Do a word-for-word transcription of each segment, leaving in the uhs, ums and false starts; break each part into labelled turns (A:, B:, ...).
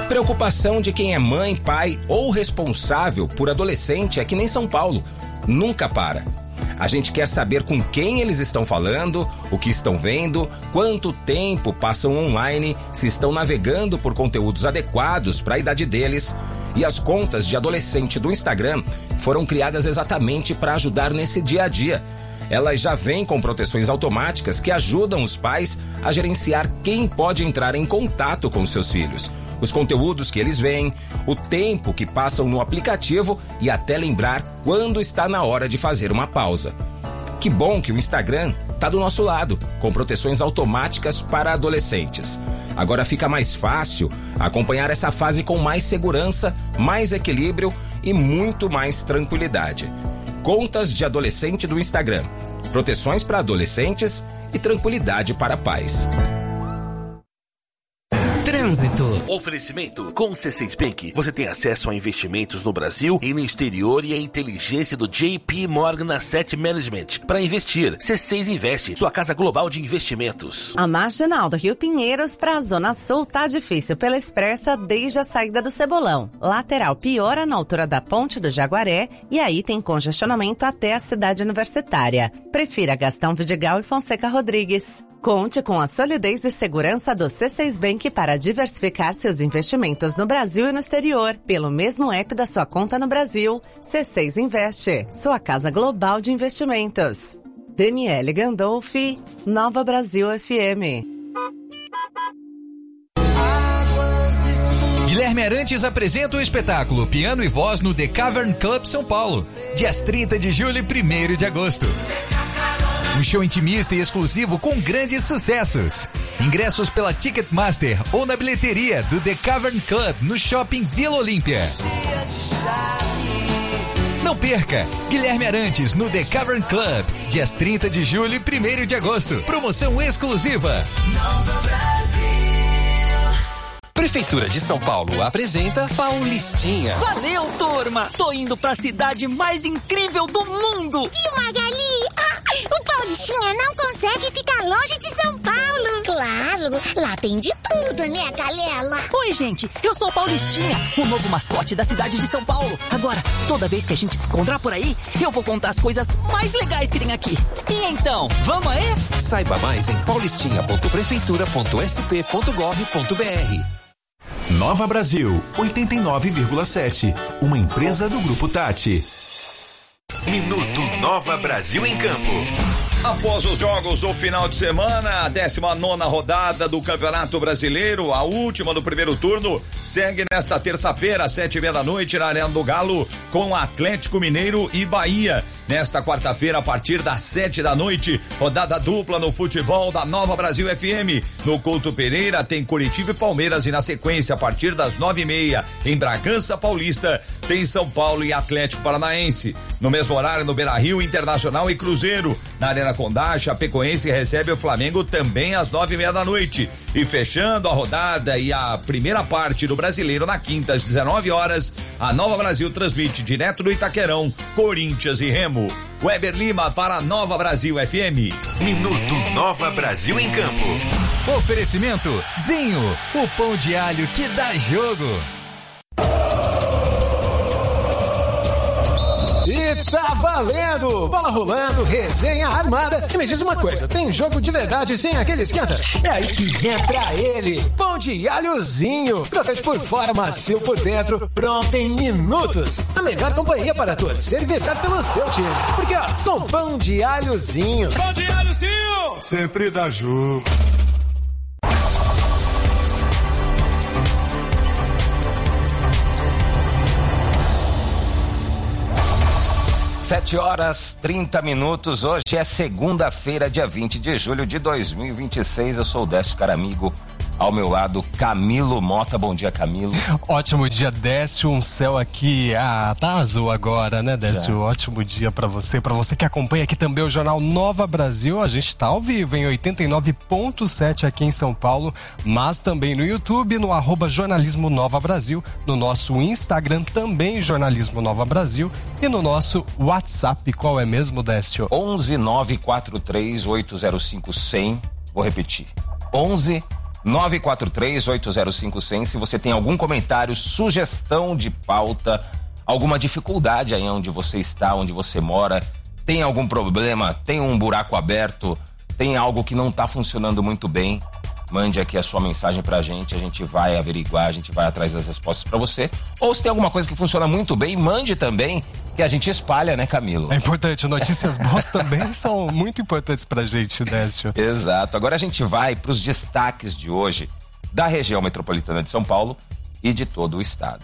A: preocupação de quem é mãe, pai ou responsável por adolescente é que nem São Paulo, nunca para. A gente quer saber com quem eles estão falando, o que estão vendo, quanto tempo passam online, se estão navegando por conteúdos adequados para a idade deles. E as contas de adolescente do Instagram foram criadas exatamente para ajudar nesse dia a dia. Elas já vêm com proteções automáticas que ajudam os pais a gerenciar quem pode entrar em contato com seus filhos, os conteúdos que eles veem, o tempo que passam no aplicativo e até lembrar quando está na hora de fazer uma pausa. Que bom que o Instagram está do nosso lado, com proteções automáticas para adolescentes. Agora fica mais fácil acompanhar essa fase com mais segurança, mais equilíbrio e muito mais tranquilidade. Contas de adolescente do Instagram, proteções para adolescentes e tranquilidade para pais.
B: Trânsito.
C: Oferecimento. Com o C seis Bank, você tem acesso a investimentos no Brasil e no exterior e a inteligência do J P Morgan Asset Management para investir. C seis Investe, sua casa global de investimentos.
D: A marginal do Rio Pinheiros para a Zona Sul tá difícil pela Expressa desde a saída do Cebolão. Lateral piora na altura da Ponte do Jaguaré e aí tem congestionamento até a cidade universitária. Prefira Gastão Vidigal e Fonseca Rodrigues. Conte com a solidez e segurança do C seis Bank para diversificar seus investimentos no Brasil e no exterior, pelo mesmo app da sua conta no Brasil. C seis Investe, sua casa global de investimentos. Daniele Gandolfi, Nova Brasil F M.
E: Guilherme Arantes apresenta o espetáculo Piano e Voz no The Cavern Club São Paulo, dias trinta de julho e primeiro de agosto. Um show intimista e exclusivo com grandes sucessos. Ingressos pela Ticketmaster ou na bilheteria do The Cavern Club no Shopping Vila Olímpia. Não perca! Guilherme Arantes no The Cavern Club, dias trinta de julho e primeiro de agosto. Promoção exclusiva.
F: Prefeitura de São Paulo apresenta Paulistinha.
G: Valeu, turma! Tô indo pra cidade mais incrível do mundo!
H: Viu, Magali? Ah, o Paulistinha não consegue ficar longe de São Paulo. Claro, lá tem de tudo, né, Galela?
G: Oi, gente, eu sou o Paulistinha, o novo mascote da cidade de São Paulo. Agora, toda vez que a gente se encontrar por aí, eu vou contar as coisas mais legais que tem aqui. E então, vamos aí?
F: Saiba mais em paulistinha ponto prefeitura ponto s p ponto gov ponto b r.
I: Nova Brasil, oitenta e nove vírgula sete, uma empresa do Grupo Tati.
J: Minuto Nova Brasil em Campo.
K: Após os jogos do final de semana, a décima nona rodada do Campeonato Brasileiro, a última do primeiro turno, segue nesta terça-feira, às sete e meia da noite, na Arena do Galo, com Atlético Mineiro e Bahia. Nesta quarta-feira, a partir das sete da noite, rodada dupla no futebol da Nova Brasil F M. No Couto Pereira tem Coritiba e Palmeiras e na sequência, a partir das nove e meia, em Bragança Paulista, tem São Paulo e Atlético Paranaense. No mesmo horário, no Beira-Rio, Internacional e Cruzeiro. Na Arena Condá, Chapecoense recebe o Flamengo também às nove e meia da noite. E fechando a rodada e a primeira parte do Brasileiro na quinta às dezenove horas, a Nova Brasil transmite direto do Itaquerão, Corinthians e Remo. Weber Lima para a Nova Brasil F M.
J: Minuto Nova Brasil em Campo.
E: Oferecimento Zinho, o pão de alho que dá jogo.
L: E tá valendo! Bola rolando, resenha armada. E me diz uma coisa, tem jogo de verdade sem aquele esquenta? É aí que entra ele, pão de alhozinho. Crocante por fora, macio por dentro, pronto em minutos. A melhor companhia para torcer e vibrar pelo seu time. Porque ó, com pão de alhozinho.
M: Pão de alhozinho! Sempre dá jogo.
A: Sete horas, trinta minutos, hoje é segunda-feira, dia vinte de julho de dois mil e vinte e seis, eu sou o Décio Caramigo, ao meu lado, Camilo Mota. Bom dia, Camilo.
N: Ótimo dia, Décio, um céu aqui, ah, tá azul agora, né, Décio? Já. Ótimo dia pra você, pra você que acompanha aqui também o Jornal Nova Brasil, a gente tá ao vivo em oitenta e nove ponto sete aqui em São Paulo, mas também no YouTube, no arroba Jornalismo Nova Brasil, no nosso Instagram também Jornalismo Nova Brasil e no nosso WhatsApp, qual é mesmo, Décio?
A: onze nove quatro três oito zero cinco cem, vou repetir, onze nove quatro três, oito zero cinco, cem. Se você tem algum comentário, sugestão de pauta, alguma dificuldade aí onde você está, onde você mora, tem algum problema, tem um buraco aberto, tem algo que não está funcionando muito bem, mande aqui a sua mensagem pra gente, a gente vai averiguar, a gente vai atrás das respostas pra você. Ou se tem alguma coisa que funciona muito bem, mande também, que a gente espalha, né, Camilo?
N: É importante, notícias boas também são muito importantes pra gente, Décio.
A: Exato. Agora a gente vai pros destaques de hoje da região metropolitana de São Paulo e de todo o estado.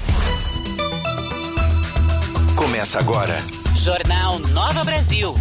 J: Começa agora.
B: Jornal Nova Brasil.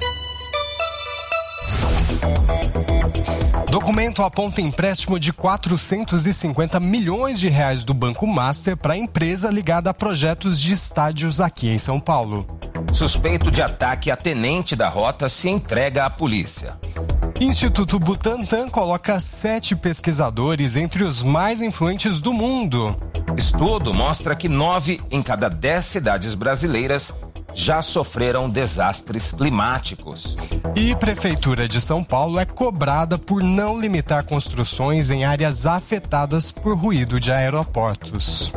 N: Documento aponta empréstimo de quatrocentos e cinquenta milhões de reais do Banco Master para a empresa ligada a projetos de estádios aqui em São Paulo.
A: Suspeito de ataque a tenente da rota se entrega à polícia.
N: Instituto Butantan coloca sete pesquisadores entre os mais influentes do mundo.
A: Estudo mostra que nove em cada dez cidades brasileiras já sofreram desastres climáticos.
N: E Prefeitura de São Paulo é cobrada por não limitar construções em áreas afetadas por ruído de aeroportos.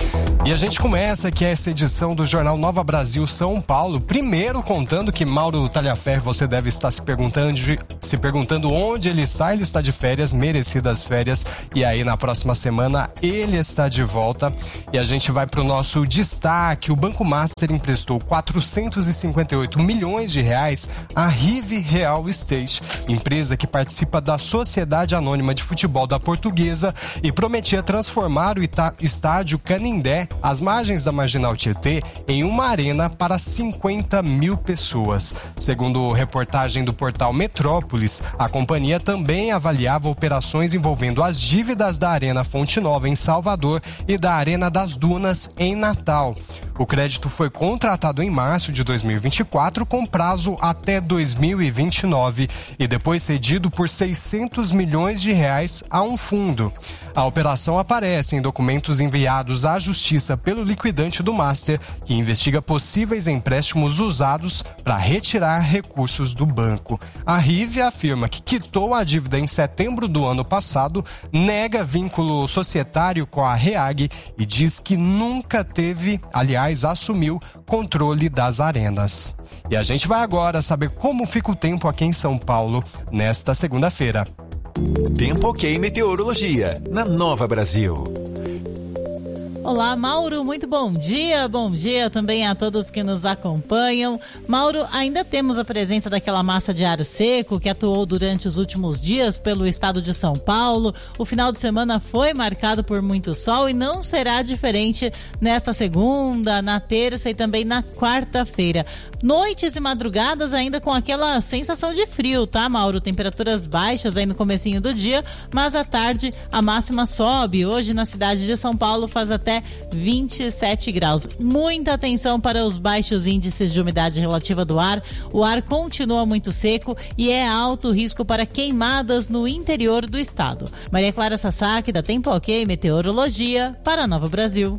N: E a gente começa aqui essa edição do Jornal Nova Brasil São Paulo, primeiro contando que Mauro Talhaferro, você deve estar se perguntando, se perguntando onde ele está. Ele está de férias, merecidas férias, e aí na próxima semana ele está de volta. E a gente vai para o nosso destaque. O Banco Master emprestou quatrocentos e cinquenta e oito milhões de reais à Rive Real Estate, empresa que participa da Sociedade Anônima de Futebol da Portuguesa, e prometia transformar o ita- estádio Canindé, às margens da Marginal Tietê, em uma arena para cinquenta mil pessoas. Segundo reportagem do portal Metrópolis, a companhia também avaliava operações envolvendo as dívidas da Arena Fonte Nova em Salvador e da Arena das Dunas em Natal. O crédito foi contratado em março de dois mil e vinte e quatro com prazo até dois mil e vinte e nove e depois cedido por seiscentos milhões de reais a um fundo. A operação aparece em documentos enviados à Justiça pelo liquidante do Master, que investiga possíveis empréstimos usados para retirar recursos do banco. A Rive afirma que quitou a dívida em setembro do ano passado, nega vínculo societário com a REAG e diz que nunca teve, aliás, assumiu controle das arenas. E a gente vai agora saber como fica o tempo aqui em São Paulo nesta segunda-feira.
I: Tempo Ok Meteorologia, na Nova Brasil.
O: Olá, Mauro, muito bom dia, bom dia também a todos que nos acompanham. Mauro, ainda temos a presença daquela massa de ar seco que atuou durante os últimos dias pelo estado de São Paulo. O final de semana foi marcado por muito sol e não será diferente nesta segunda, na terça e também na quarta-feira. Noites e madrugadas ainda com aquela sensação de frio, tá, Mauro? Temperaturas baixas aí no comecinho do dia, mas à tarde a máxima sobe. Hoje na cidade de São Paulo faz até vinte e sete graus. Muita atenção para os baixos índices de umidade relativa do ar. O ar continua muito seco e é alto risco para queimadas no interior do estado. Maria Clara Sasaki, da Tempo Ok Meteorologia, para Nova Brasil.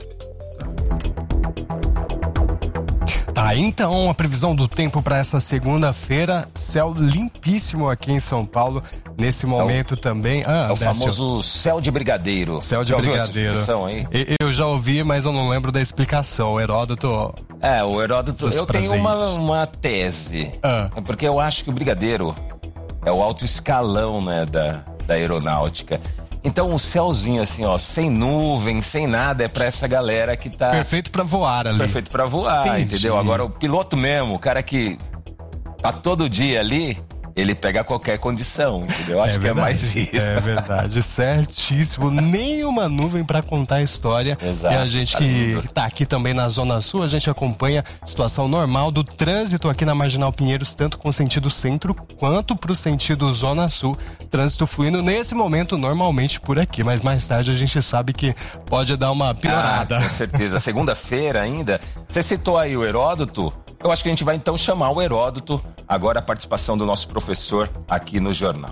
N: Tá, então a previsão do tempo para essa segunda-feira, céu limpíssimo aqui em São Paulo. Nesse momento é o, também. Ah,
A: é o Décio. Famoso céu de brigadeiro.
N: Céu de
A: já
N: brigadeiro.
A: Ouviu essa expressão aí?
N: Eu já ouvi, mas eu não lembro da explicação. O Heródoto.
A: É, o Heródoto. Eu tenho uma, uma tese. Ah. Porque eu acho que o brigadeiro é o alto escalão, né, da, da aeronáutica. Então um céuzinho assim, ó, sem nuvem, sem nada, é pra essa galera que tá...
N: Perfeito pra voar ali.
A: Perfeito pra voar, Entendi. Entendeu? Agora o piloto mesmo, o cara que tá todo dia ali, ele pega qualquer condição, entendeu? Acho é que verdade, é mais isso.
N: É verdade, certíssimo. Nenhuma nuvem para contar a história.
A: Exato,
N: e a gente tá que tá aqui também na Zona Sul, a gente acompanha a situação normal do trânsito aqui na Marginal Pinheiros, tanto com sentido centro quanto pro sentido Zona Sul. Trânsito fluindo nesse momento normalmente por aqui, mas mais tarde a gente sabe que pode dar uma piorada.
A: Ah, com certeza. Segunda-feira ainda. Você citou aí o Heródoto. Eu acho que a gente vai então chamar o Heródoto, agora a participação do nosso professor aqui no jornal.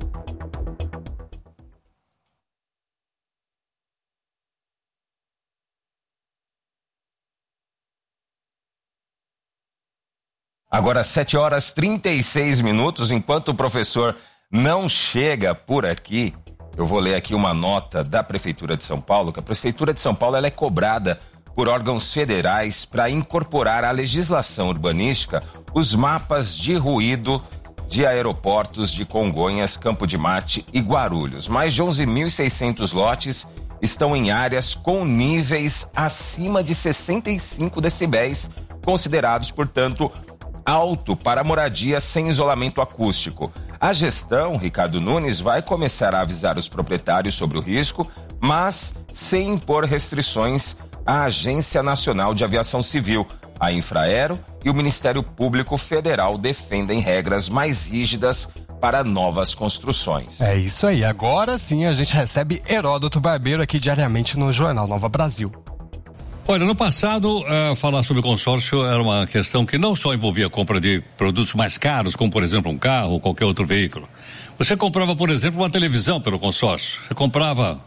A: Agora sete horas e trinta e seis minutos, enquanto o professor não chega por aqui, Eu vou ler aqui uma nota da Prefeitura de São Paulo, que a Prefeitura de São Paulo ela é cobrada por órgãos federais para incorporar à legislação urbanística os mapas de ruído de aeroportos de Congonhas, Campo de Marte e Guarulhos. Mais de onze mil e seiscentos lotes estão em áreas com níveis acima de sessenta e cinco decibéis, considerados, portanto, alto para moradia sem isolamento acústico. A gestão, Ricardo Nunes, vai começar a avisar os proprietários sobre o risco, mas sem impor restrições à Agência Nacional de Aviação Civil. A Infraero e o Ministério Público Federal defendem regras mais rígidas para novas construções.
N: É isso aí. Agora sim a gente recebe Heródoto Barbeiro aqui diariamente no Jornal Nova Brasil.
P: Olha, no passado, uh, falar sobre consórcio era uma questão que não só envolvia a compra de produtos mais caros, como por exemplo um carro ou qualquer outro veículo. Você comprava, por exemplo, uma televisão pelo consórcio. Você comprava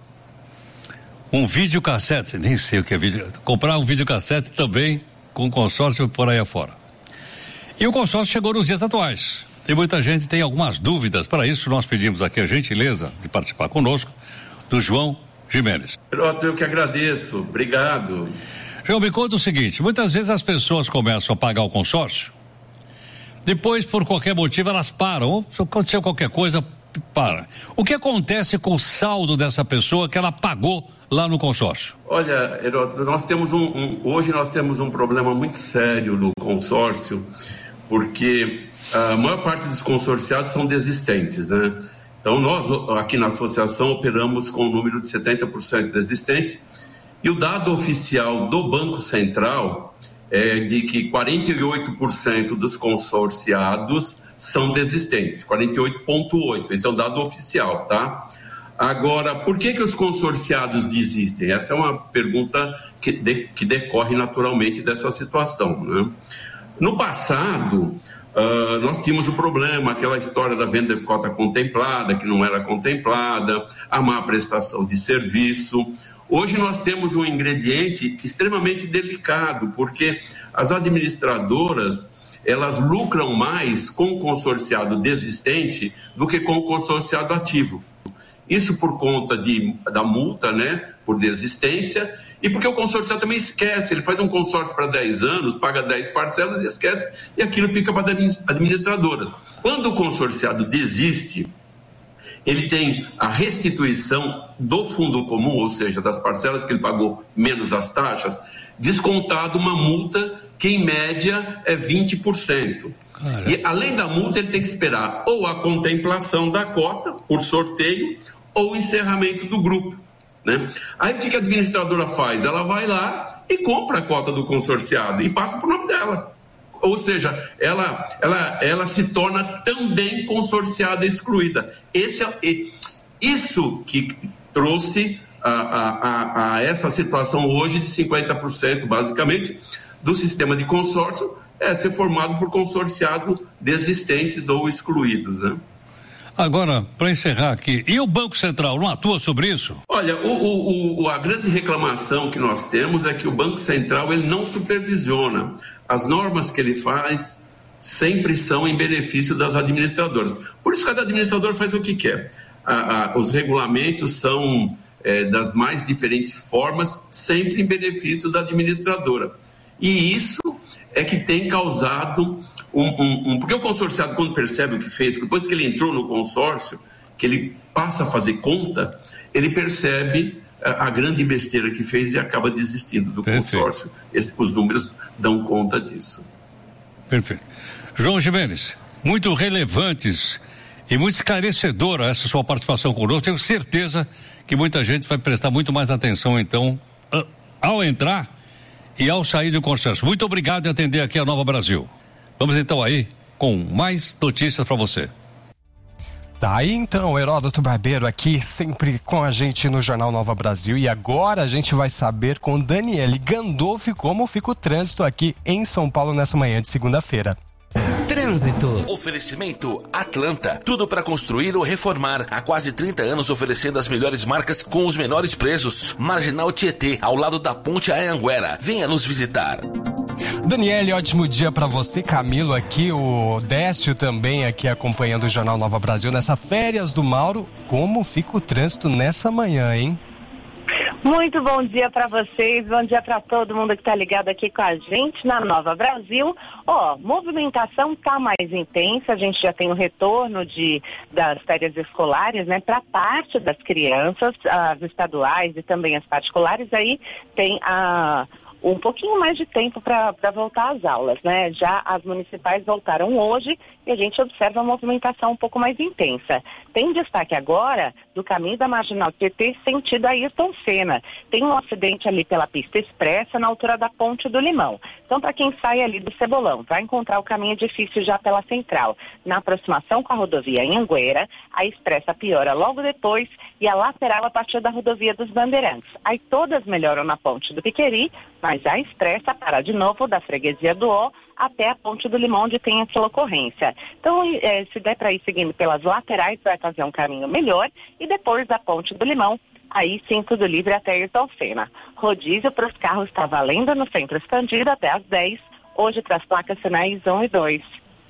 P: um videocassete, nem sei o que é vídeo, comprava um videocassete também com consórcio por aí afora. E o consórcio chegou nos dias atuais. Tem muita gente que tem algumas dúvidas. Para isso, nós pedimos aqui a gentileza de participar conosco do João Gimenez.
Q: Eu que agradeço, obrigado.
P: João, me conta o seguinte, muitas vezes as pessoas começam a pagar o consórcio, depois por qualquer motivo elas param, ou se aconteceu qualquer coisa, para. O que acontece com o saldo dessa pessoa que ela pagou lá no consórcio?
Q: Olha, Heródoto, nós temos um, um, hoje nós temos um problema muito sério no consórcio, porque a maior parte dos consorciados são desistentes, né? Então nós aqui na associação operamos com um número de setenta por cento desistentes, e o dado oficial do Banco Central é de que quarenta e oito por cento dos consorciados são desistentes, quarenta e oito vírgula oito por cento, esse é o dado oficial, tá? Agora, por que que os consorciados desistem? Essa é uma pergunta que, de, que decorre naturalmente dessa situação, né? No passado, uh, nós tínhamos o problema, aquela história da venda de cota contemplada, que não era contemplada, a má prestação de serviço. Hoje nós temos um ingrediente extremamente delicado, porque as administradoras, elas lucram mais com o consorciado desistente do que com o consorciado ativo. Isso por conta de, da multa, né, por desistência, e porque o consorciado também esquece, ele faz um consórcio para dez anos, paga dez parcelas e esquece, e aquilo fica para a administradora. Quando o consorciado desiste, ele tem a restituição do fundo comum, ou seja, das parcelas que ele pagou menos as taxas, descontado uma multa que em média é vinte por cento. Caramba. E além da multa ele tem que esperar ou a contemplação da cota por sorteio ou o encerramento do grupo, né? Aí o que a administradora faz? Ela vai lá e compra a cota do consorciado e passa para o nome dela. Ou seja, ela, ela, ela se torna também consorciada excluída. Esse é, isso que trouxe a, a, a, a essa situação hoje de cinquenta por cento, basicamente, do sistema de consórcio é ser formado por consorciados desistentes ou excluídos, né?
P: Agora, para encerrar aqui, e o Banco Central não atua sobre isso?
Q: Olha, o, o, o, a grande reclamação que nós temos é que o Banco Central ele não supervisiona. As normas que ele faz sempre são em benefício das administradoras. Por isso cada administrador faz o que quer. A, a, os regulamentos são é, das mais diferentes formas, sempre em benefício da administradora. E isso é que tem causado um, um, um... Porque o consorciado, quando percebe o que fez, depois que ele entrou no consórcio, que ele passa a fazer conta, ele percebe a, a grande besteira que fez e acaba desistindo do Perfeito. consórcio. Esse, os números dão conta disso.
P: Perfeito. João Gimenez, muito relevantes e muito esclarecedora essa sua participação conosco. Tenho certeza que muita gente vai prestar muito mais atenção, então, ao entrar e ao sair do consórcio. Muito obrigado em atender aqui a Nova Brasil. Vamos então aí com mais notícias para você.
N: Tá aí então, Heródoto Barbeiro aqui sempre com a gente no Jornal Nova Brasil, e agora a gente vai saber com Daniele Gandolfi como fica o trânsito aqui em São Paulo nessa manhã de segunda-feira.
C: Trânsito. Oferecimento Atlanta. Tudo para construir ou reformar. Há quase trinta anos oferecendo as melhores marcas com os menores preços. Marginal Tietê, ao lado da Ponte Anhanguera. Venha nos visitar.
N: Daniele, ótimo dia pra você, Camilo aqui, o Décio também aqui acompanhando o Jornal Nova Brasil nessa férias do Mauro. Como fica o trânsito nessa manhã, hein?
R: Muito bom dia para vocês, bom dia para todo mundo que está ligado aqui com a gente na Nova Brasil. Ó, movimentação tá mais intensa, a gente já tem o retorno de, das férias escolares, né, para parte das crianças, as estaduais e também as particulares, aí tem a... um pouquinho mais de tempo para voltar às aulas, né? Já as municipais voltaram hoje e a gente observa a movimentação um pouco mais intensa. Tem destaque agora do caminho da Marginal Tietê sentido Ayrton Senna. Tem um acidente ali pela pista expressa na altura da Ponte do Limão. Então, para quem sai ali do Cebolão, vai encontrar o caminho difícil já pela Central. Na aproximação com a rodovia em Anguera, a expressa piora logo depois e a lateral a partir da rodovia dos Bandeirantes. Aí todas melhoram na Ponte do Piqueri, mas a expressa para de novo da freguesia do Ó até a Ponte do Limão, onde tem aquela ocorrência. Então, eh, se der para ir seguindo pelas laterais, vai fazer um caminho melhor e depois da Ponte do Limão, aí sim tudo livre até Ayrton Senna. Rodízio para os carros está valendo no centro expandido até às dez, hoje para as placas sinais um e dois.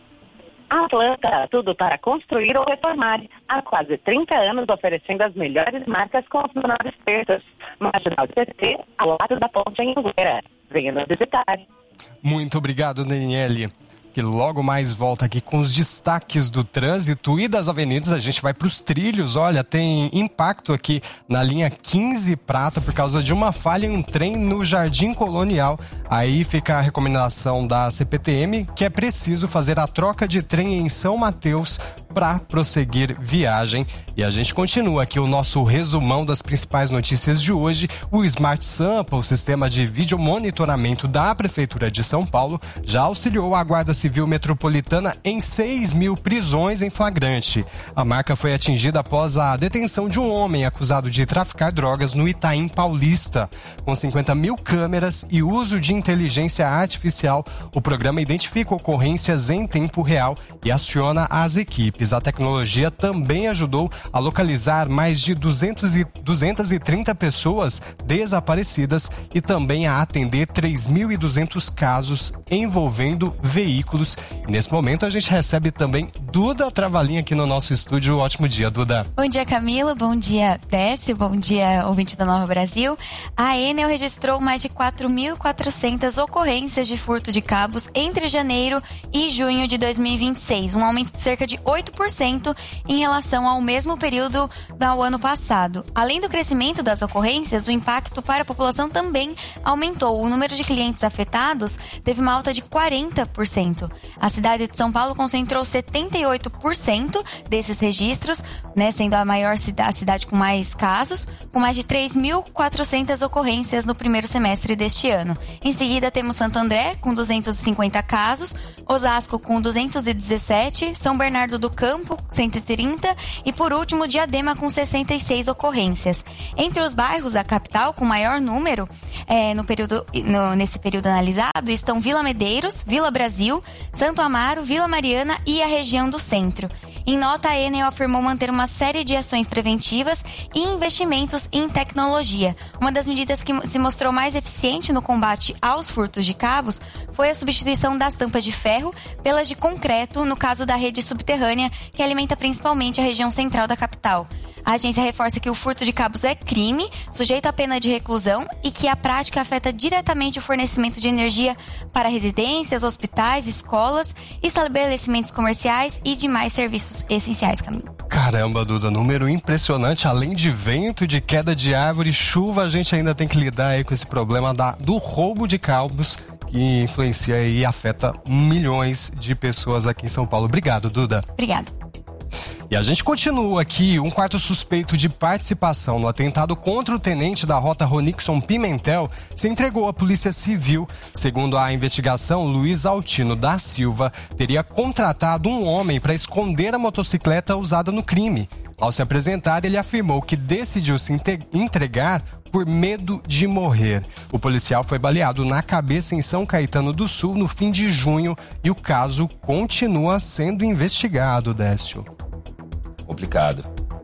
R: Atlanta, tudo para construir ou reformar. Há quase trinta anos oferecendo as melhores marcas com os menores preços. Marginal T T, ao lado da ponte em Anguera. Venha nos visitar.
N: Muito obrigado, Daniele. Que logo mais volta aqui com os destaques do trânsito e das avenidas. A gente vai para os trilhos. Olha, tem impacto aqui na linha quinze Prata por causa de uma falha em um trem no Jardim Colonial. Aí fica a recomendação da C P T M que é preciso fazer a troca de trem em São Mateus para prosseguir viagem. E a gente continua aqui o nosso resumão das principais notícias de hoje. O Smart Sampa, o sistema de vídeo monitoramento da Prefeitura de São Paulo, já auxiliou a Guarda Civil Metropolitana em seis mil prisões em flagrante. A marca foi atingida após a detenção de um homem acusado de traficar drogas no Itaim Paulista. Com cinquenta mil câmeras e uso de inteligência artificial, o programa identifica ocorrências em tempo real e aciona as equipes. A tecnologia também ajudou a localizar mais de duzentas e trinta pessoas desaparecidas e também a atender três mil e duzentos casos envolvendo veículos. E nesse momento a gente recebe também Duda Travalinha aqui no nosso estúdio. Ótimo dia, Duda.
S: Bom dia, Camilo. Bom dia, Décio. Bom dia, ouvinte da Nova Brasil. A Enel registrou mais de quatro mil e quatrocentas ocorrências de furto de cabos entre janeiro e junho de dois mil e vinte e seis, um aumento de cerca de oito por cento em relação ao mesmo período do ano passado. Além do crescimento das ocorrências, o impacto para a população também aumentou. O número de clientes afetados teve uma alta de quarenta por cento. A cidade de São Paulo concentrou setenta e oito por cento desses registros, né, sendo a maior cidade, a cidade com mais casos, com mais de três mil e quatrocentas ocorrências no primeiro semestre deste ano. Em seguida, temos Santo André, com duzentos e cinquenta casos, Osasco, com duzentos e dezessete, São Bernardo do Campo, cento e trinta e, por último, Diadema, com sessenta e seis ocorrências. Entre os bairros da capital com maior número, é, no período, no, nesse período analisado, estão Vila Medeiros, Vila Brasil, Santo Amaro, Vila Mariana e a região do centro. Em nota, a Enel afirmou manter uma série de ações preventivas e investimentos em tecnologia. Uma das medidas que se mostrou mais eficiente no combate aos furtos de cabos foi a substituição das tampas de ferro pelas de concreto, no caso da rede subterrânea, que alimenta principalmente a região central da capital. A agência reforça que o furto de cabos é crime, sujeito à pena de reclusão, e que a prática afeta diretamente o fornecimento de energia para residências, hospitais, escolas, estabelecimentos comerciais e demais serviços essenciais, Camilo.
N: Caramba, Duda, número impressionante. Além de vento, de queda de árvore, chuva, a gente ainda tem que lidar aí com esse problema da, do roubo de cabos, que influencia e afeta milhões de pessoas aqui em São Paulo. Obrigado, Duda.
S: Obrigada.
N: E a gente continua aqui. Um quarto suspeito de participação no atentado contra o tenente da rota Ronixon Pimentel se entregou à Polícia Civil. Segundo a investigação, Luiz Altino da Silva teria contratado um homem para esconder a motocicleta usada no crime. Ao se apresentar, ele afirmou que decidiu se entregar por medo de morrer. O policial foi baleado na cabeça em São Caetano do Sul no fim de junho e o caso continua sendo investigado, Décio.
A: Complicado.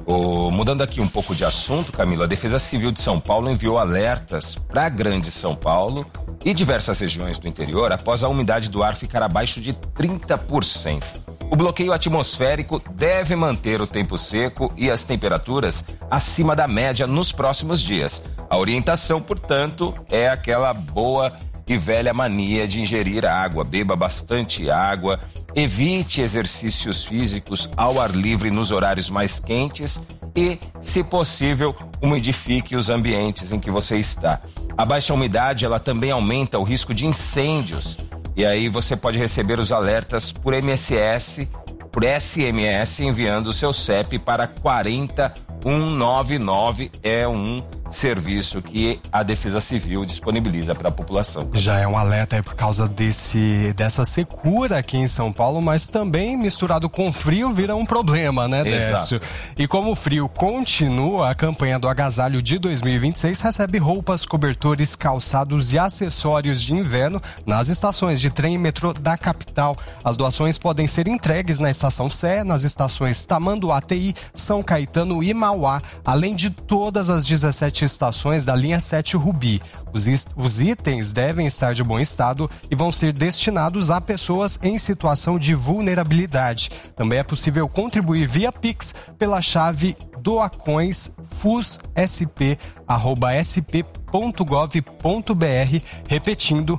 A: O, mudando aqui um pouco de assunto, Camilo, a Defesa Civil de São Paulo enviou alertas para a Grande São Paulo e diversas regiões do interior após a umidade do ar ficar abaixo de trinta por cento. O bloqueio atmosférico deve manter o tempo seco e as temperaturas acima da média nos próximos dias. A orientação, portanto, é aquela boa e velha mania de ingerir água. Beba bastante água, evite exercícios físicos ao ar livre nos horários mais quentes e, se possível, umidifique os ambientes em que você está. A baixa umidade, ela também aumenta o risco de incêndios. E aí você pode receber os alertas por M S S, por S M S, enviando o seu C E P para quarenta e um noventa e nove. É um serviço que a Defesa Civil disponibiliza para a população.
N: Já é um alerta aí por causa desse, dessa secura aqui em São Paulo, mas também misturado com frio vira um problema, né, Décio?
A: Exato.
N: E como o frio continua, a campanha do Agasalho de dois mil e vinte e seis recebe roupas, cobertores, calçados e acessórios de inverno nas estações de trem e metrô da capital. As doações podem ser entregues na Estação Sé, nas estações Tamanduá T I, São Caetano e Mauá, além de todas as dezessete estações da linha sete Rubi. Os, os itens devem estar de bom estado e vão ser destinados a pessoas em situação de vulnerabilidade. Também é possível contribuir via Pix pela chave doacões.fusp arroba sp ponto gov ponto br, repetindo,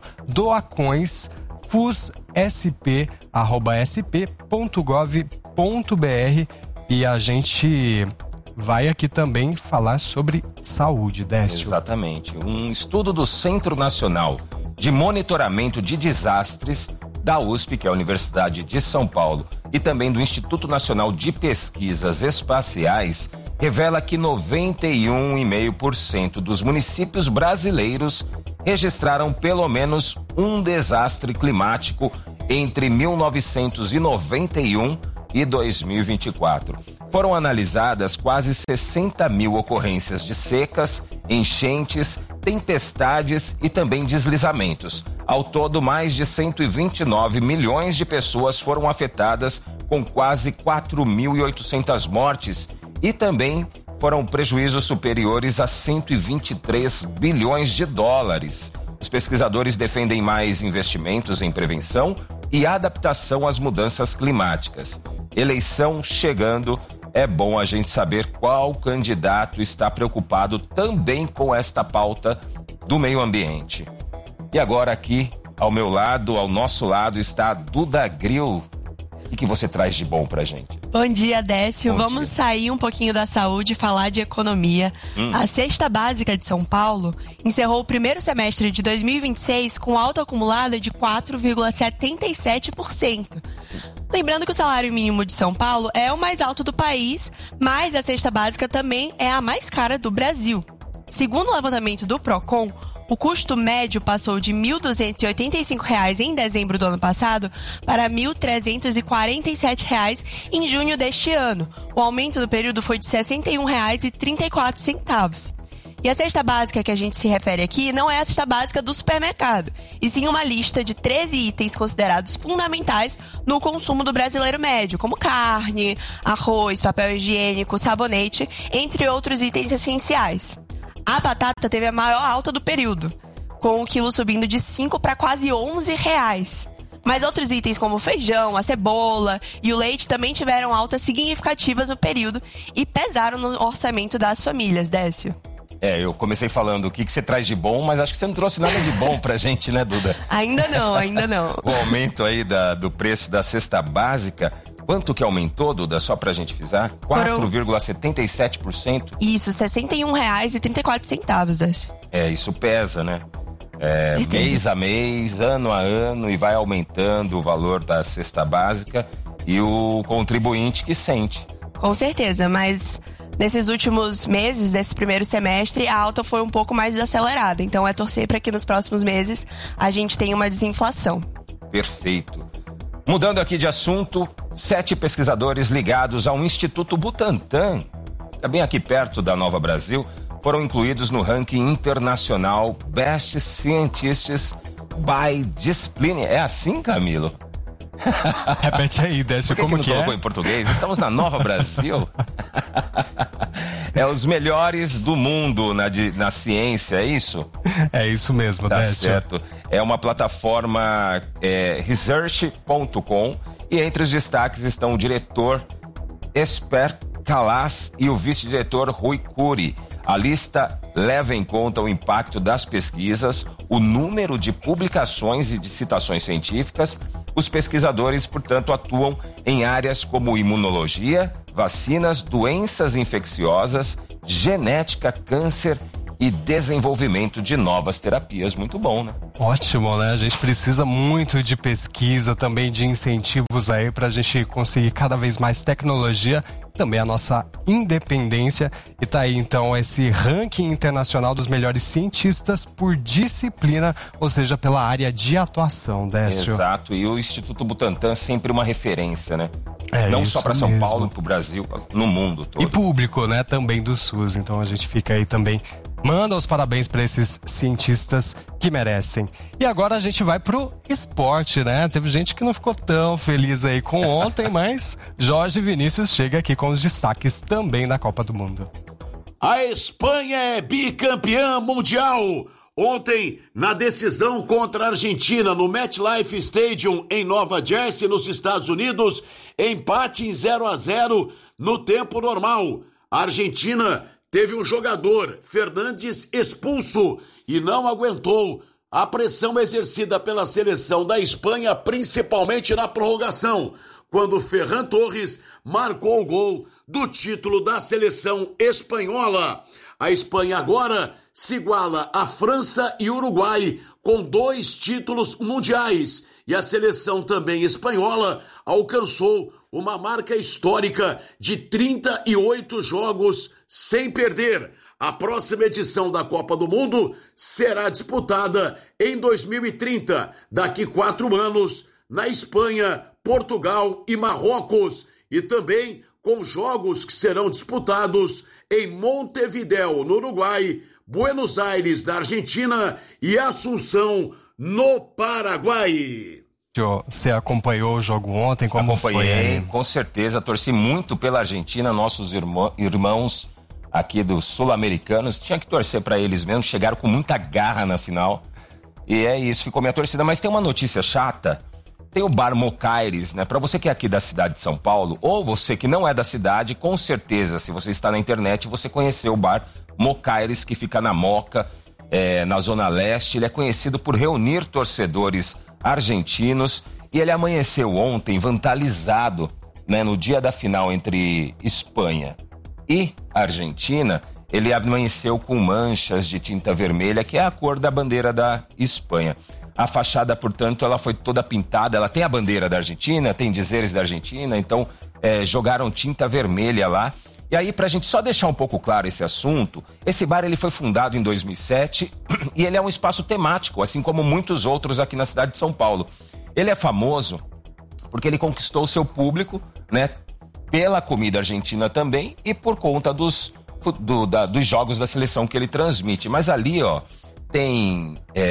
N: doacões.fusp arroba sp ponto gov ponto br. E a gente vai aqui também falar sobre saúde, Décio.
A: Exatamente. Um estudo do Centro Nacional de Monitoramento de Desastres da U S P, que é a Universidade de São Paulo, e também do Instituto Nacional de Pesquisas Espaciais, revela que noventa e um vírgula cinco por cento dos municípios brasileiros registraram pelo menos um desastre climático entre mil novecentos e noventa e um e dois mil e vinte e quatro. Foram analisadas quase sessenta mil ocorrências de secas, enchentes, tempestades e também deslizamentos. Ao todo, mais de cento e vinte e nove milhões de pessoas foram afetadas, com quase quatro mil e oitocentas mortes, e também foram prejuízos superiores a cento e vinte e três bilhões de dólares. Os pesquisadores defendem mais investimentos em prevenção e adaptação às mudanças climáticas. Eleição chegando, é bom a gente saber qual candidato está preocupado também com esta pauta do meio ambiente. E agora aqui, ao meu lado, ao nosso lado, está a Duda Grill. O que você traz de bom pra gente?
T: Bom dia, Décio.
A: Bom
T: Vamos
A: dia.
T: sair um pouquinho da saúde e falar de economia. Hum. A Cesta Básica de São Paulo encerrou o primeiro semestre de dois mil e vinte e seis com alta acumulada de quatro vírgula setenta e sete por cento. Lembrando que o salário mínimo de São Paulo é o mais alto do país, mas a cesta básica também é a mais cara do Brasil. Segundo o levantamento do Procon, o custo médio passou de mil duzentos e oitenta e cinco reais em dezembro do ano passado para mil trezentos e quarenta e sete reais em junho deste ano. O aumento do período foi de sessenta e um reais e trinta e quatro centavos. E a cesta básica que a gente se refere aqui não é a cesta básica do supermercado, e sim uma lista de treze itens considerados fundamentais no consumo do brasileiro médio, como carne, arroz, papel higiênico, sabonete, entre outros itens essenciais. A batata teve a maior alta do período, com o quilo subindo de cinco para quase onze reais. Mas outros itens como o feijão, a cebola e o leite também tiveram altas significativas no período e pesaram no orçamento das famílias, Décio.
A: É, eu comecei falando o que, que você traz de bom, mas acho que você não trouxe nada de bom pra gente, né, Duda?
T: Ainda não, ainda não.
A: O aumento aí da, do preço da cesta básica, quanto que aumentou, Duda, só pra gente frisar? quatro vírgula setenta e sete por cento?
T: Isso, sessenta e um reais e trinta e quatro centavos, Décio.
A: É, isso pesa, né? É, mês a mês, ano a ano, e vai aumentando o valor da cesta básica e o contribuinte que sente.
T: Com certeza, mas nesses últimos meses, desse primeiro semestre, a alta foi um pouco mais desacelerada. Então é torcer para que nos próximos meses a gente tenha uma desinflação.
A: Perfeito. Mudando aqui de assunto, sete pesquisadores ligados ao Instituto Butantan, que é bem aqui perto da Nova Brasil, foram incluídos no ranking internacional Best Scientists by Discipline. É assim, Camilo?
N: Repete aí, Décio,
A: Por que
N: como
A: que
N: que,
A: não
N: é?
A: colocou em português? Estamos na Nova Brasil. É os melhores do mundo na, de, na ciência, é isso?
N: É isso mesmo,
A: tá
N: Décio.
A: certo. É uma plataforma é, research ponto com e entre os destaques estão o diretor Esper Calas e o vice-diretor Rui Cury. A lista leva em conta o impacto das pesquisas, o número de publicações e de citações científicas. Os pesquisadores, portanto, atuam em áreas como imunologia, vacinas, doenças infecciosas, genética, câncer e desenvolvimento de novas terapias. Muito bom, né?
N: Ótimo, né? A gente precisa muito de pesquisa, também de incentivos aí pra gente conseguir cada vez mais tecnologia, também a nossa independência. E tá aí então esse ranking internacional dos melhores cientistas por disciplina, ou seja, pela área de atuação, Décio.
A: Exato, e o Instituto Butantan é sempre uma referência, né?
N: É
A: Não
N: isso
A: só para São
N: mesmo.
A: Paulo, pro Brasil, no mundo todo.
N: E público, né? Também do SUS. Então a gente fica aí também. Manda os parabéns para esses cientistas que merecem. E agora a gente vai pro esporte, né? Teve gente que não ficou tão feliz aí com ontem, mas Jorge Vinícius chega aqui com os destaques também da Copa do Mundo.
U: A Espanha é bicampeã mundial. Ontem, na decisão contra a Argentina no MetLife Stadium em Nova Jersey, nos Estados Unidos, empate em zero a zero no tempo normal. A Argentina teve um jogador, Fernandes, expulso e não aguentou a pressão exercida pela seleção da Espanha, principalmente na prorrogação, quando Ferran Torres marcou o gol do título da seleção espanhola. A Espanha agora se iguala a França e Uruguai com dois títulos mundiais. E a seleção também espanhola alcançou uma marca histórica de trinta e oito jogos sem perder. A próxima edição da Copa do Mundo será disputada em dois mil e trinta, daqui quatro anos, na Espanha, Portugal e Marrocos. E também com jogos que serão disputados em Montevidéu, no Uruguai, Buenos Aires, da Argentina e Assunção, no Paraguai.
N: Você acompanhou o jogo ontem? Como
A: Acompanhei,
N: foi?
A: com certeza. Torci muito pela Argentina, nossos irmão, irmãos aqui dos sul-americanos. Tinha que torcer para eles mesmo, chegaram com muita garra na final. E é isso, ficou minha torcida. Mas tem uma notícia chata. Tem o Bar Mocaires, né? Para você que é aqui da cidade de São Paulo, ou você que não é da cidade, com certeza, se você está na internet, você conheceu o Bar Mocaires, que fica na Moca, é, na Zona Leste. Ele é conhecido por reunir torcedores argentinos e ele amanheceu ontem vandalizado, né? No dia da final entre Espanha e Argentina, ele amanheceu com manchas de tinta vermelha, que é a cor da bandeira da Espanha. A fachada, portanto, ela foi toda pintada, ela tem a bandeira da Argentina, tem dizeres da Argentina, então é, jogaram tinta vermelha lá. E aí, pra gente só deixar um pouco claro esse assunto, esse bar ele foi fundado em dois mil e sete e ele é um espaço temático, assim como muitos outros aqui na cidade de São Paulo. Ele é famoso porque ele conquistou o seu público, né, pela comida argentina também e por conta dos, do, da, dos jogos da seleção que ele transmite. Mas ali, ó, tem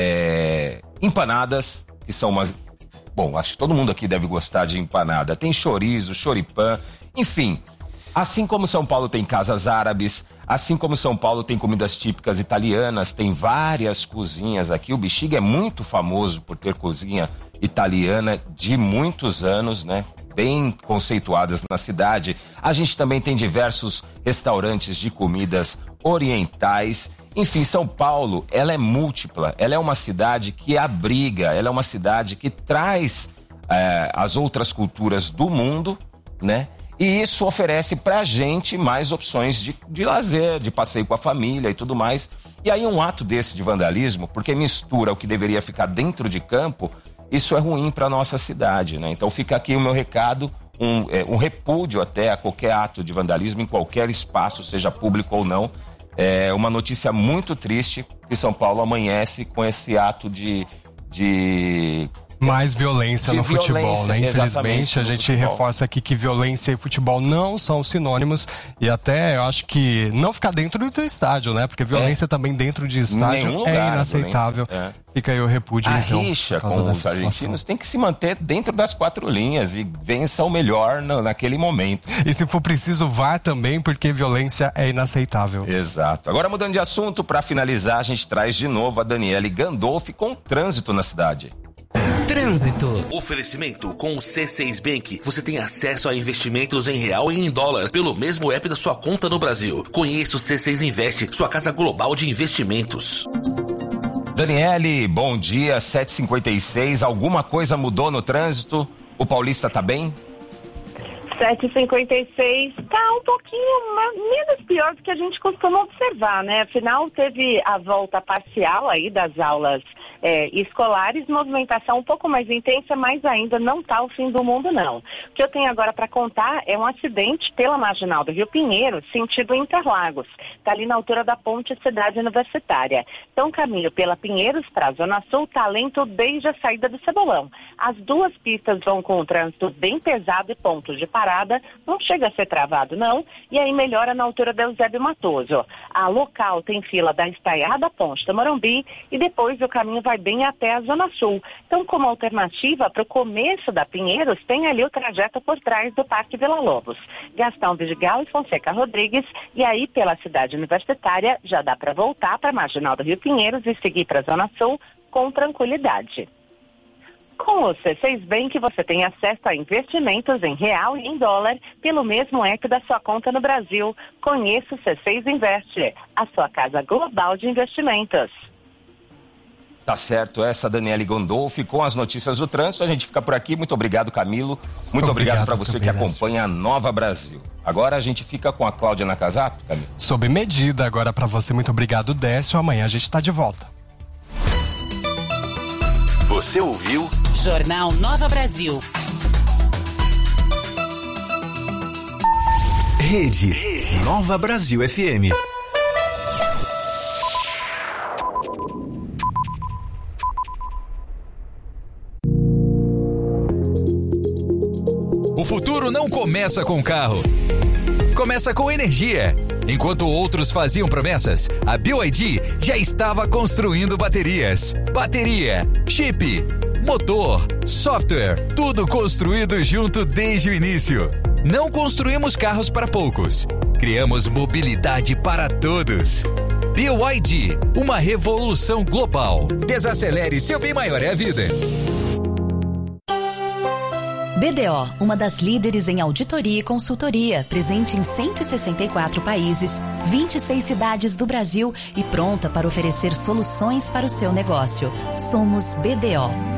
A: é, empanadas, que são umas... Bom, acho que todo mundo aqui deve gostar de empanada. Tem chorizo, choripã, enfim... Assim como São Paulo tem casas árabes, assim como São Paulo tem comidas típicas italianas, tem várias cozinhas aqui. O Bexiga é muito famoso por ter cozinha italiana de muitos anos, né? Bem conceituadas na cidade. A gente também tem diversos restaurantes de comidas orientais. Enfim, São Paulo, ela é múltipla. Ela é uma cidade que abriga, ela é uma cidade que traz é, as outras culturas do mundo, né? E isso oferece pra gente mais opções de, de lazer, de passeio com a família e tudo mais. E aí um ato desse de vandalismo, porque mistura o que deveria ficar dentro de campo, isso é ruim pra nossa cidade, né? Então fica aqui o meu recado, um, é, um repúdio até a qualquer ato de vandalismo em qualquer espaço, seja público ou não. É uma notícia muito triste que São Paulo amanhece com esse ato de, de
N: Mais violência
A: de
N: no
A: violência,
N: futebol, né? Infelizmente, a gente
A: futebol.
N: reforça aqui que violência e futebol não são sinônimos e até eu acho que não ficar dentro do estádio, né? Porque violência é. também dentro de estádio
A: lugar,
N: é inaceitável.
A: É.
N: Fica aí o repúdio,
A: a
N: então.
A: A rixa com os argentinos tem que se manter dentro das quatro linhas e vença o melhor no, naquele momento.
N: E se for preciso, vá também, porque violência é inaceitável.
A: Exato. Agora, mudando de assunto, para finalizar, a gente traz de novo a Daniele Gandolfi com o trânsito na cidade.
C: Trânsito. Oferecimento com o C seis Bank. Você tem acesso a investimentos em real e em dólar pelo mesmo app da sua conta no Brasil. Conheça o C seis Invest, sua casa global de investimentos.
A: Daniele, bom dia, sete e cinquenta e seis. Alguma coisa mudou no trânsito? O paulista tá bem?
R: sete e cinquenta e seis, tá um pouquinho menos pior do que a gente costuma observar, né? Afinal, teve a volta parcial aí das aulas é, escolares, movimentação um pouco mais intensa, mas ainda não tá o fim do mundo, não. O que eu tenho agora para contar é um acidente pela marginal do Rio Pinheiro, sentido Interlagos. Tá ali na altura da ponte Cidade Universitária. Então, caminho pela Pinheiros para a Zona Sul tá lento desde a saída do Cebolão. As duas pistas vão com o trânsito bem pesado e pontos de parada. Não chega a ser travado, não, e aí melhora na altura da Eusébio Matoso. A local tem fila da Estaiada Ponte do Morumbi e depois o caminho vai bem até a Zona Sul. Então, como alternativa para o começo da Pinheiros, tem ali o trajeto por trás do Parque Vila Lobos. Gastão Vidigal e Fonseca Rodrigues, e aí pela Cidade Universitária já dá para voltar para a Marginal do Rio Pinheiros e seguir para a Zona Sul com tranquilidade. Com o C seis Bank, você tem acesso a investimentos em real e em dólar pelo mesmo app da sua conta no Brasil. Conheça o C seis Invest, a sua casa global de investimentos.
A: Tá certo, essa Daniele Gandolfi com as notícias do trânsito. A gente fica por aqui. Muito obrigado, Camilo. Muito obrigado, obrigado para você que acompanha a Nova Brasil. Agora a gente fica com a Cláudia Nakazato, Camilo.
N: Sob medida agora para você. Muito obrigado, Décio. Amanhã a gente tá de volta.
J: Você ouviu?
B: Jornal Nova Brasil.
I: Rede, Rede Nova Brasil F M.
E: O futuro não começa com carro. Começa com energia. Enquanto outros faziam promessas, a B Y D já estava construindo baterias. Bateria, chip, motor, software, tudo construído junto desde o início. Não construímos carros para poucos. Criamos mobilidade para todos. B Y D, uma revolução global. Desacelere, seu bem maior é a vida.
D: B D O, uma das líderes em auditoria e consultoria, presente em cento e sessenta e quatro países, vinte e seis cidades do Brasil e pronta para oferecer soluções para o seu negócio. Somos B D O.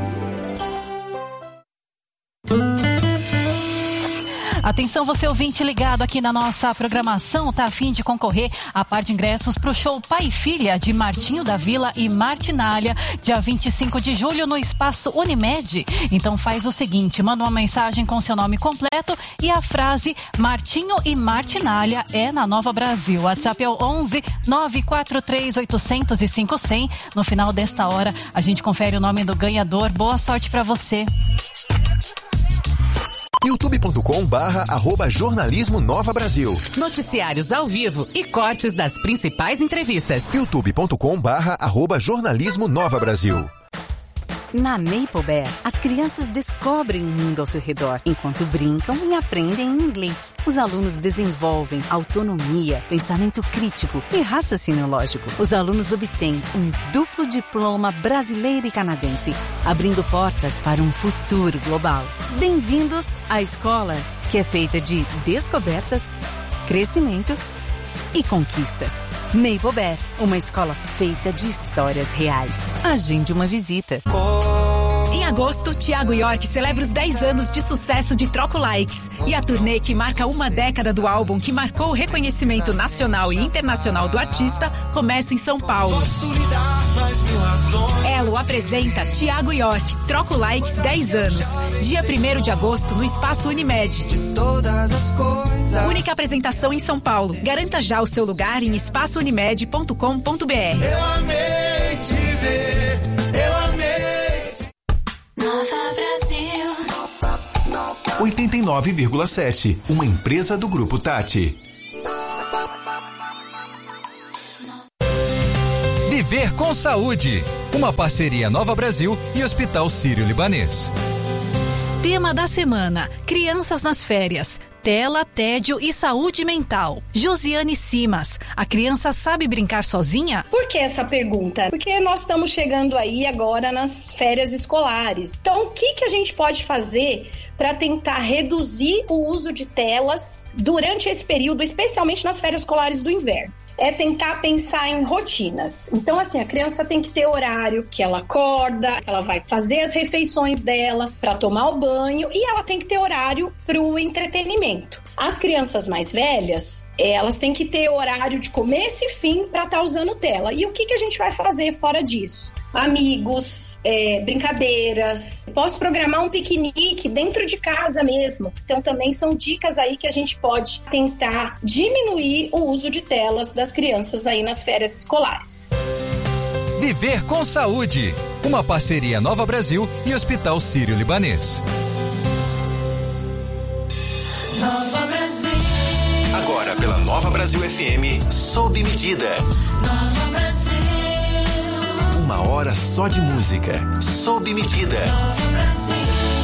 V: Atenção, você ouvinte ligado aqui na nossa programação, tá a fim de concorrer a par de ingressos pro show Pai e Filha de Martinho da Vila e Martinália, dia vinte e cinco de julho no Espaço Unimed. Então faz o seguinte, manda uma mensagem com seu nome completo e a frase Martinho e Martinália é na Nova Brasil. WhatsApp é o onze nove quatro três oito zero zero cinco zero zero. No final desta hora a gente confere o nome do ganhador. Boa sorte pra você.
I: youtube ponto com barra arroba jornalismo Nova Brasil.
B: Noticiários ao vivo e cortes das principais entrevistas.
I: youtube ponto com barra arroba jornalismo Nova Brasil.
W: Na Maple Bear, as crianças descobrem o mundo ao seu redor, enquanto brincam e aprendem inglês. Os alunos desenvolvem autonomia, pensamento crítico e raciocínio lógico. Os alunos obtêm um duplo diploma brasileiro e canadense, abrindo portas para um futuro global. Bem-vindos à escola, que é feita de descobertas, crescimento e conquistas. Maple Bear, uma escola feita de histórias reais. Agende uma visita.
X: Em agosto, Thiago York celebra os dez anos de sucesso de Troco Likes. E a turnê que marca uma década do álbum que marcou o reconhecimento nacional e internacional do artista começa em São Paulo. Elo apresenta Thiago York, Troco Likes dez anos. Dia primeiro de agosto no Espaço Unimed. Única apresentação em São Paulo. Garanta já o seu lugar em espaço unimed ponto com ponto br.
Y: Eu amei te ver, eu amei.
F: Nova Brasil.
I: oitenta e nove vírgula sete, uma empresa do Grupo Tati.
E: Viver com Saúde, uma parceria Nova Brasil e Hospital Sírio-Libanês.
V: Tema da semana: crianças nas férias. Tela, tédio e saúde mental. Josiane Simas, a criança sabe brincar sozinha?
G: Por que essa pergunta? Porque nós estamos chegando aí agora nas férias escolares. Então, o que, que a gente pode fazer para tentar reduzir o uso de telas durante esse período, especialmente nas férias escolares do inverno? É tentar pensar em rotinas. Então, assim, a criança tem que ter horário que ela acorda, que ela vai fazer as refeições dela para tomar o banho, e ela tem que ter horário para o entretenimento. As crianças mais velhas, elas têm que ter horário de começo e fim para estar tá usando tela. E o que, que a gente vai fazer fora disso? Amigos, é, brincadeiras. Posso programar um piquenique dentro de casa mesmo. Então também são dicas aí que a gente pode tentar diminuir o uso de telas das crianças aí nas férias escolares.
E: Viver com Saúde, uma parceria Nova Brasil e Hospital Sírio-Libanês.
F: Nova Brasil.
I: Agora pela Nova Brasil F M, sob medida.
F: Nova Brasil.
I: Uma hora só de música, sob medida.
F: Nova Brasil.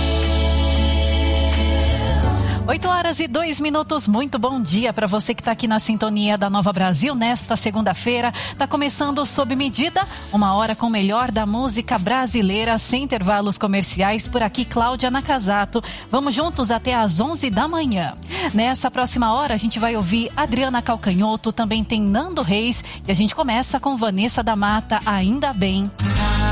V: oito horas e dois minutos, muito bom dia para você que está aqui na sintonia da Nova Brasil nesta segunda-feira. Está começando Sob Medida, uma hora com o melhor da música brasileira, sem intervalos comerciais. Por aqui, Cláudia Nakazato. Vamos juntos até às onze da manhã. Nessa próxima hora, a gente vai ouvir Adriana Calcanhoto, também tem Nando Reis, e a gente começa com Vanessa da Mata, Ainda Bem.